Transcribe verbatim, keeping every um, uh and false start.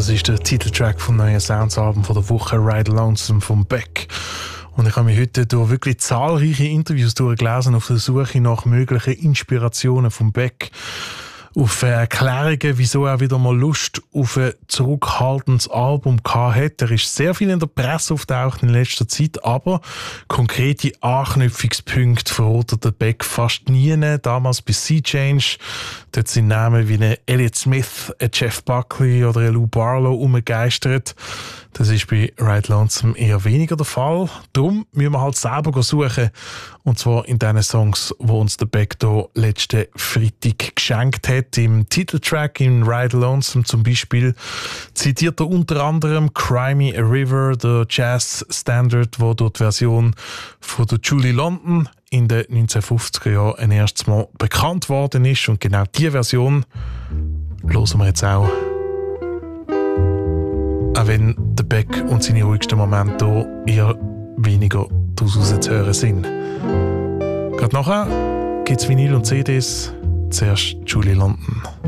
Das ist der Titeltrack vom neuen Sounds-Album von der Woche, Ride Lonesome von Beck. Und ich habe mich heute durch wirklich zahlreiche Interviews durchgelesen auf der Suche nach möglichen Inspirationen von Beck, auf Erklärungen, wieso er wieder mal Lust auf ein zurückhaltendes Album hatte. Er ist sehr viel in der Presse auftaucht in letzter Zeit, aber konkrete Anknüpfungspunkte verrotet der Beck fast nie. Damals bei Sea Change, dort sind Namen wie ein Elliott Smith, ein Jeff Buckley oder ein Lou Barlow umgegeistert. Das ist bei Ride Lonesome eher weniger der Fall. Darum müssen wir halt selber suchen. Und zwar in den Songs, die uns der Beck hier letzten Freitag geschenkt hat. Im Titeltrack, in Ride Lonesome zum Beispiel, zitiert er unter anderem Cry Me a River, der Jazz-Standard, wo durch die Version von der Julie London in den neunzehnhundertfünfziger Jahren ein erstes Mal bekannt worden ist. Und genau diese Version hören wir jetzt auch. Auch wenn der Beck und seine ruhigsten Momente hier eher weniger daraus zu hören sind. Gerade nachher gibt es Vinyl und C Ds. Zuerst Julie London.